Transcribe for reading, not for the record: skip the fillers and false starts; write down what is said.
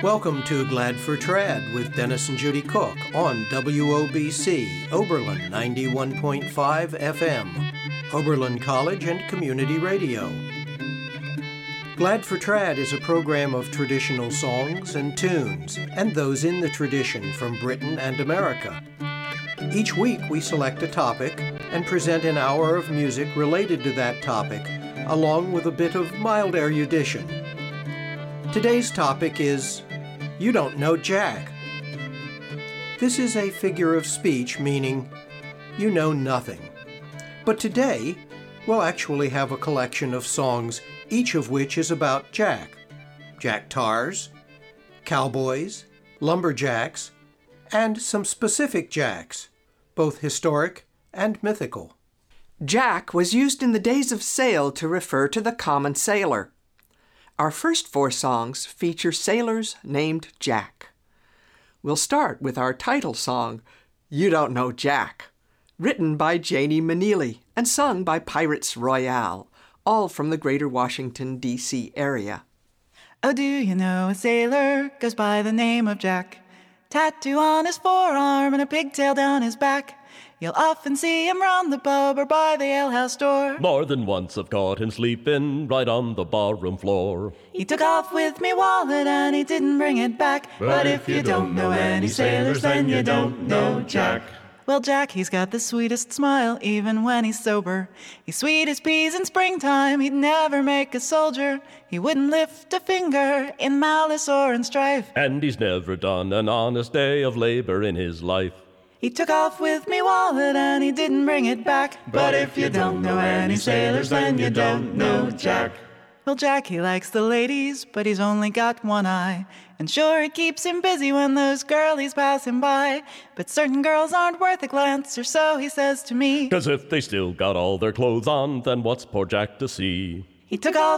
Welcome to Glad for Trad with Dennis and Judy Cook on WOBC, Oberlin 91.5 FM, Oberlin College and Community Radio. Glad for Trad is a program of traditional songs and tunes, and those in the tradition from Britain and America. Each week we select a topic and present an hour of music related to that topic, along with a bit of mild erudition. Today's topic is You Don't Know Jack. This is a figure of speech meaning you know nothing. But today, we'll actually have a collection of songs, each of which is about Jack. Jack tars, cowboys, lumberjacks, and some specific Jacks, both historic and mythical. Jack was used in the days of sail to refer to the common sailor. Our first four songs feature sailors named Jack. We'll start with our title song, You Don't Know Jack, written by Janie Maneely and sung by Pirates Royale, all from the greater Washington, D.C. area. Oh, do you know a sailor goes by the name of Jack? Tattoo on his forearm and a pigtail down his back. You'll often see him round the pub or by the alehouse door. More than once I've caught him sleeping right on the barroom floor. He took off with me wallet and he didn't bring it back. But if you don't know any sailors, then you don't know Jack. Well, Jack, he's got the sweetest smile even when he's sober. He's sweet as peas in springtime, he'd never make a soldier. He wouldn't lift a finger in malice or in strife. And he's never done an honest day of labor in his life. He took off with me wallet and he didn't bring it back. But if you don't know any sailors, then you don't know Jack. Well, Jack, he likes the ladies, but he's only got one eye. And sure, it keeps him busy when those girlies pass him by. But certain girls aren't worth a glance, or so he says to me. 'Cause if they still got all their clothes on, then what's poor Jack to see? He took off